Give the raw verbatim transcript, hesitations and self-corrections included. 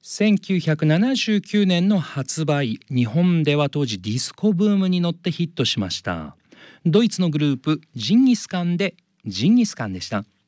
せんきゅうひゃくななじゅうきゅうねんの発売、日本では当時ディスコブームに乗ってヒットしました。ドイツのグループジンギスカンでジンギスカンでした。